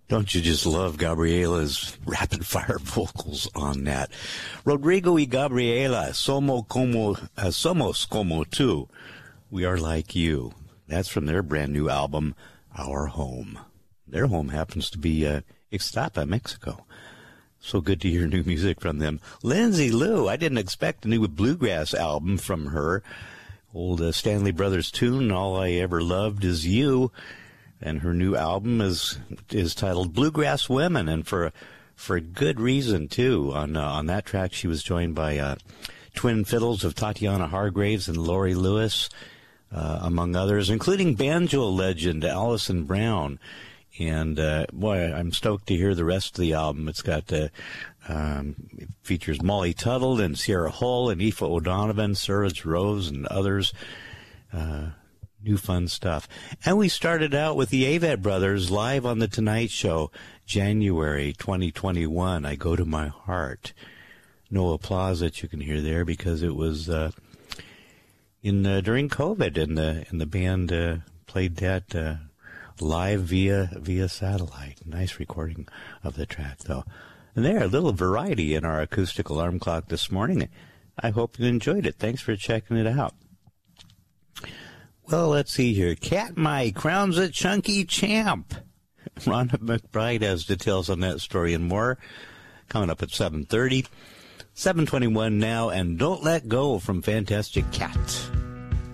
Don't you just love Gabriela's rapid-fire vocals on that? Rodrigo y Gabriela, somos como tú. We are like you. That's from their brand new album, Our Home. Their home happens to be Ixtapa, Mexico. So good to hear new music from them. Lindsay Lou, I didn't expect a new bluegrass album from her. Old Stanley Brothers tune, All I Ever Loved Is You. And her new album is titled Bluegrass Women, and for a good reason, too. On that track, she was joined by twin fiddles of Tatiana Hargraves and Lori Lewis, among others, including banjo legend Alison Brown. And, boy, I'm stoked to hear the rest of the album. It's got, it features Molly Tuttle and Sierra Hull and Aoife O'Donovan, Surridge Rose, and others. New fun stuff. And we started out with the Avett Brothers live on The Tonight Show, January 2021, I Go to My Heart. No applause that you can hear there because it was during COVID, and the band played that live via satellite. Nice recording of the track, though. And there, a little variety in our acoustic alarm clock this morning. I hope you enjoyed it. Thanks for checking it out. Well, let's see here. Katmai crowns a chunky champ. Rhonda McBride has details on that story and more coming up at 7:30. 7:21 now, and Don't Let Go from Fantastic Cat.